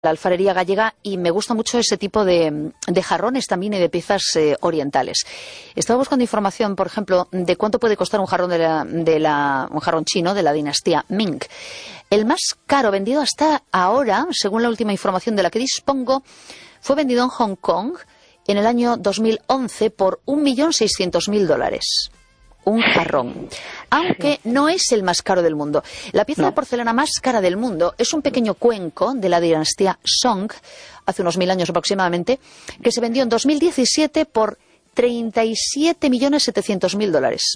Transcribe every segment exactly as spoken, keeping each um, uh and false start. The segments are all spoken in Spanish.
la alfarería gallega y me gusta mucho ese tipo de, de jarrones también y de piezas eh, orientales. Estaba buscando información, por ejemplo, de cuánto puede costar un jarrón de la, de la, un jarrón chino de la dinastía Ming. El más caro vendido hasta ahora, según la última información de la que dispongo, fue vendido en Hong Kong en el año dos mil once por un millón seiscientos mil dólares. Un jarrón, aunque no es el más caro del mundo. La pieza no. de porcelana más cara del mundo es un pequeño cuenco de la dinastía Song, hace unos mil años aproximadamente, que se vendió en dos mil diecisiete por treinta y siete millones setecientos mil dólares.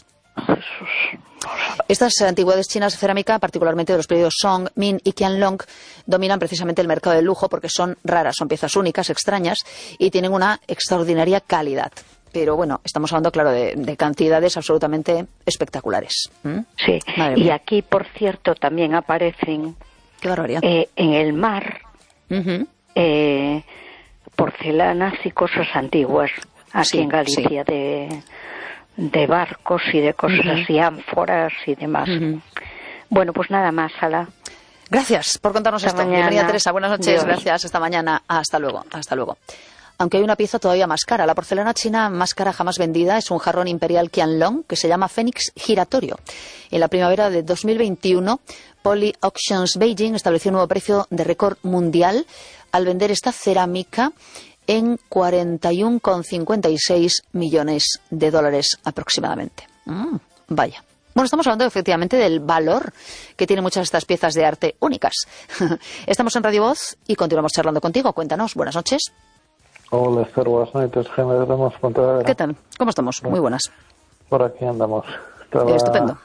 Estas antigüedades chinas de cerámica, particularmente de los periodos Song, Min y Qianlong, dominan precisamente el mercado del lujo porque son raras, son piezas únicas, extrañas y tienen una extraordinaria calidad. Pero bueno, estamos hablando, claro, de, de cantidades absolutamente espectaculares. ¿Mm? Sí, Madre y mía. Aquí, por cierto, también aparecen Qué barbaridad. Eh, en el mar uh-huh. eh, porcelanas y cosas antiguas, aquí sí, en Galicia, sí. de, de barcos y de cosas uh-huh. así, ánforas y demás. Uh-huh. Bueno, pues nada más, Ala. Gracias por contarnos hasta esto. Mañana. Bienvenida, Teresa. Buenas noches. Dios. Gracias. Hasta mañana. Hasta luego. Hasta luego. Aunque hay una pieza todavía más cara. La porcelana china más cara jamás vendida es un jarrón imperial Qianlong que se llama Fénix giratorio. En la primavera de dos mil veintiuno, Poly Auctions Beijing estableció un nuevo precio de récord mundial al vender esta cerámica en cuarenta y uno coma cincuenta y seis millones de dólares aproximadamente. Mm, vaya. Bueno, estamos hablando efectivamente del valor que tienen muchas de estas piezas de arte únicas. Estamos en Radio Voz y continuamos charlando contigo. Cuéntanos. Buenas noches. Hola, Esther, buenas noches. ¿Qué tal? ¿Cómo estamos? Muy buenas. Por aquí andamos. Estaba... Estupendo.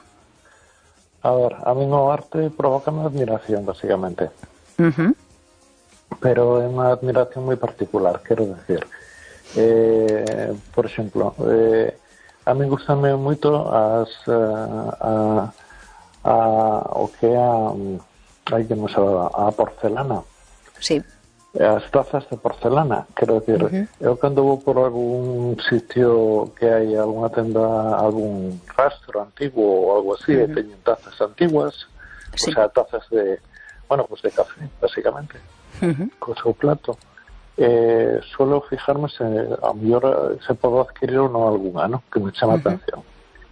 A ver, a mí no arte provoca una admiración, básicamente. Uh-huh. Pero es una admiración muy particular, quiero decir. Eh, por ejemplo, eh, a mí gustame moito as a, a, o que a, hai que non sabe, a porcelana. Sí. As tazas de porcelana, quero decir, uh-huh. eu cando vou por algún sitio que hai algunha tenda, algún rastro antiguo ou algo así, uh-huh. e teñen tazas antiguas, sí. o sea, tazas de, bueno, pues de café, básicamente, uh-huh. co seu plato, eh, suelo fijarme se a mellor se podo adquirir ou non algunha, ¿no? Que me chama uh-huh. atención.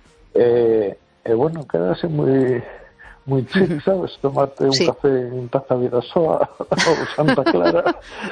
Eh, e, bueno, queda así moi... muy chic, ¿sabes? Tomarte un sí. café en taza Vidasoa o Santa Clara,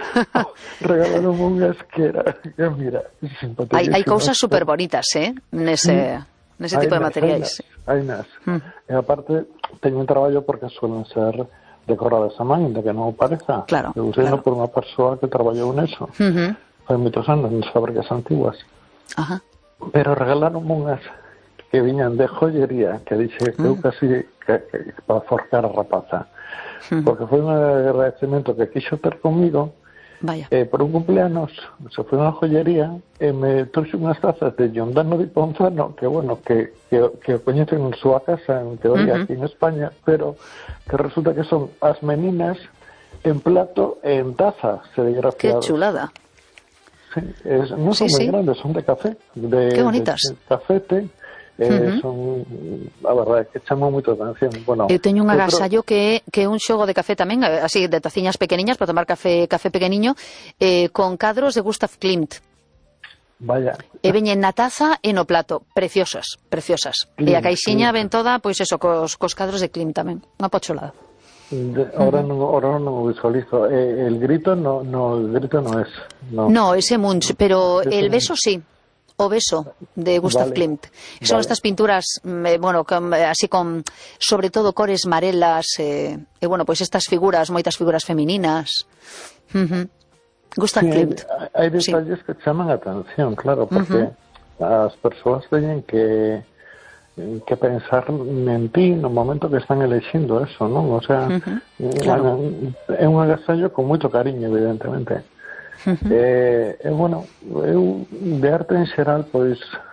regalaron unha esquera, que mira, hai, hai cousas super bonitas, eh, nese, mm. nese tipo de materiais. Hai nas, mm. e aparte teño un traballo porque suelen ser decoradas a man, de que non pareza. Claro, eu sei claro. por unha persoa que traballou neso, uh-huh. hai moitos anos, nas fábricas antiguas. Ajá. Pero regalaron unhas que viñan de joyería, que dixe que eu casi que, que, para forcar a rapaza. Mm. Porque foi un agradecemento que quixo ter comigo. Vaya. Eh, por un cumpleaños se foi unha joyería e me trouxe unhas tazas de Giordano di Ponzano, que bueno, que, que, que o coñecen en súa casa, en teoría, uh-huh. aquí en España, pero que resulta que son as meninas en plato e en taza serigrafiados. Que chulada. Sí, es, non son sí, moi sí. grandes, son de café. De, que bonitas. De, de cafete. Eh, uh-huh. Son, a verdade, que chamou moito atención. Bueno, eu teño un outro... agasallo que que é un xogo de café tamén, así de taciñas pequeniñas para tomar café café pequeniño, eh, con cadros de Gustav Klimt. Vaya. E veñen na taza e no plato, preciosas, preciosas. Klimt, e a caixiña ven toda, pois eso, cos, cos cadros de Klimt tamén, unha pocholada. De, ahora, uh-huh. no, ahora non o visualizo. Eh, el grito no, no, el grito no es. No, no ese Munch, pero ese el beso sí. O beso de Gustav vale, Klimt. Son vale. estas pinturas, eh, bueno, con, así con, sobre todo cores marelas, eh, e bueno, pois pues estas figuras, moitas figuras femininas. Uh-huh. Gustav sí, Klimt. Hai, hai detalles sí. que chaman a atención, claro, porque uh-huh. as persoas teñen que que pensar en ti no momento que están elexindo eso, non? O sea, uh-huh. claro. é un agasallo con moito cariño, evidentemente. Uh-huh. Eh, eh, bueno, eu de arte en xeral, pois,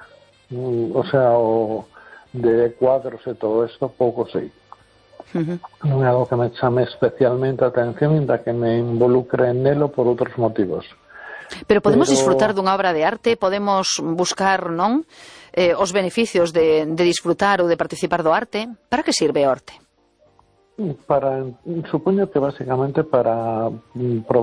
mm, o sea, o de cuadros e todo isto, pouco sei. Uh-huh. Non é algo que me chame especialmente a atención, inda que me involucre en nelo por outros motivos. Pero podemos Pero... disfrutar dunha obra de arte, podemos buscar, non, eh, os beneficios de, de disfrutar ou de participar do arte. Para que sirve o arte? Para, supongo que básicamente para mm,